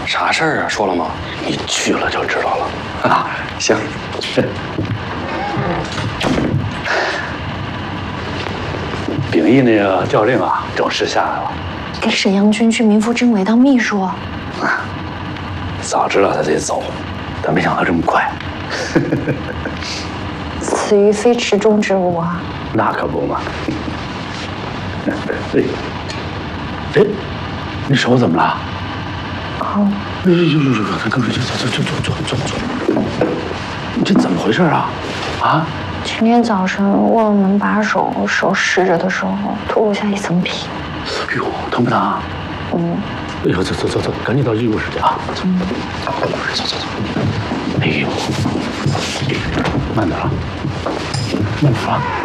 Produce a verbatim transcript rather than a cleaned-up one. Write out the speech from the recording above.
啥事儿啊？说了吗？ 你去了就知道了。啊，行。秉义那个教令啊，正式下来了， 给沈阳军去名副政委当秘书。 啊，早知道他得走，但没想到这么快。 此鱼非池中之物啊！ 那可不嘛。哎，哎，你手怎么了？ 哦， 哎呦呦呦呦！咱跟着，走走走走走走走。你这怎么回事啊？啊？ 今天早晨握了门把手，手湿着的时候脱落下一层皮。 哎呦，疼不疼？ 嗯。 哎呦，走走走走，赶紧到医务室去啊！走，走走走。哎呦，慢点啊，慢点啊。